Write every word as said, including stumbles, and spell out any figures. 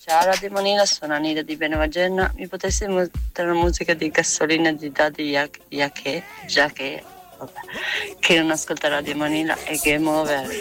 Ciao Radio Manila, sono Anita di Benevagenna. Mi potresti mettere la musica di Gasolina di Daddy Yankee, già che, vabbè, che non ascolta Radio Manila e Game Over.